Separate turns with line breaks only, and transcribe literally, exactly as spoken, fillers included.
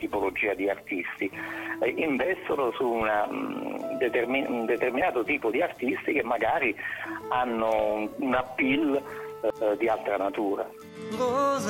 tipologia di artisti, eh, investono su una, mh, determin- un determinato tipo di artisti che magari hanno un appeal eh, di altra natura.